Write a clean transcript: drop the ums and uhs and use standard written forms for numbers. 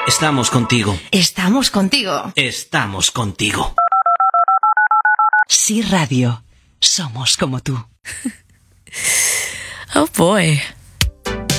Estamos contigo. Estamos contigo. Estamos contigo. Sí Radio. Somos como tú. Oh boy.